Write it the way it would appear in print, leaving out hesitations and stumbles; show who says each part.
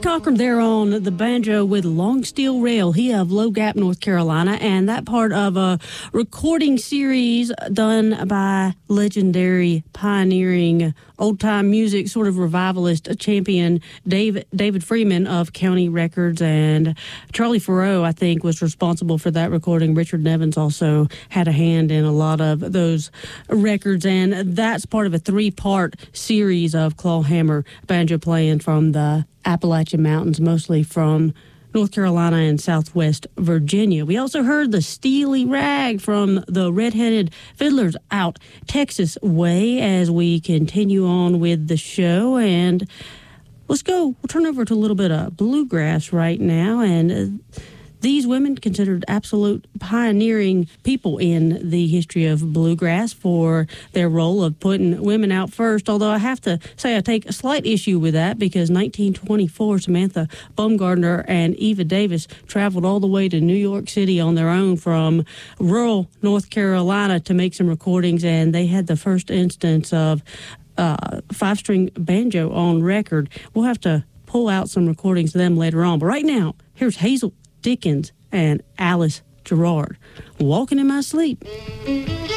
Speaker 1: Cochran there on the banjo with Long Steel Rail. He of Low Gap, North Carolina, and that part of a recording series done by legendary, pioneering, old-time music sort of revivalist champion David Freeman of County Records, and Charlie Faroe, I think, was responsible for that recording. Richard Nevins also had a hand in a lot of those records, and that's part of a three-part series of clawhammer banjo playing from the Appalachian Mountains, mostly from North Carolina and Southwest Virginia. We also heard the Steely Rag from the Red-Headed Fiddlers out Texas way as we continue on with the show. And let's go. We'll turn over to a little bit of bluegrass right now. And these women considered absolute pioneering people in the history of bluegrass for their role of putting women out first, although I have to say I take a slight issue with that because 1924, Samantha Baumgartner and Eva Davis traveled all the way to New York City on their own from rural North Carolina to make some recordings, and they had the first instance of five-string banjo on record. We'll have to pull out some recordings of them later on, but right now, here's Hazel Dickens and Alice Gerrard, Walking in My Sleep.